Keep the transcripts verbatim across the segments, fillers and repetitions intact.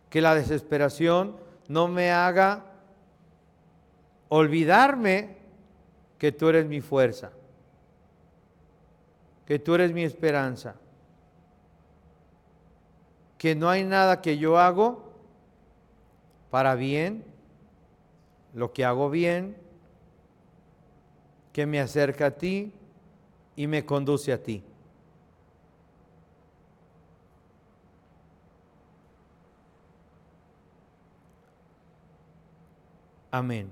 Que la desesperación no me haga olvidarme que tú eres mi fuerza, que tú eres mi esperanza, que no hay nada que yo hago para bien, lo que hago bien, que me acerca a ti y me conduce a ti. Amén.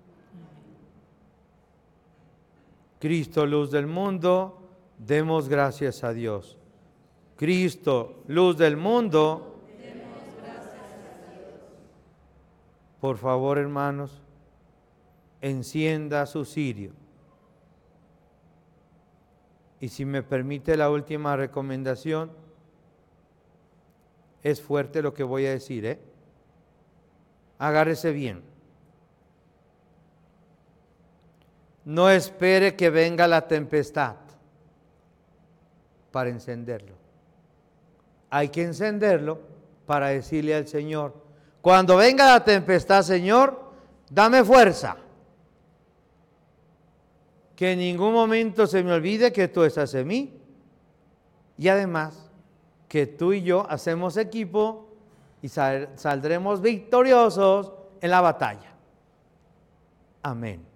Cristo, luz del mundo, demos gracias a Dios. Cristo, luz del mundo, demos gracias a Dios. Por favor, hermanos, encienda su cirio. Y si me permite la última recomendación, es fuerte lo que voy a decir, ¿eh? Agárrese bien. No espere que venga la tempestad para encenderlo. Hay que encenderlo para decirle al Señor, cuando venga la tempestad, Señor, dame fuerza. Que en ningún momento se me olvide que tú estás en mí. Y además, que tú y yo hacemos equipo y sal- saldremos victoriosos en la batalla. Amén.